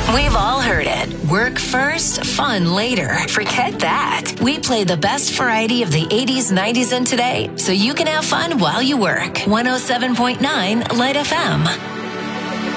We've all heard it. Work first, fun later. Forget that. We play the best variety of the 80s, 90s, and today, so you can have fun while you work. 107.9 Light FM.